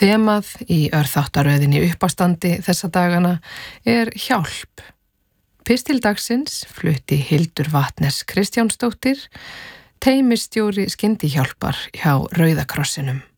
Þemað í örþáttaröðinni uppástandi þessa dagana hjálp. Pistil dagsins flutti Hildur Vatnes Kristjánsdóttir, teymistjóri skyndihjálpar hjá Rauða krossinum.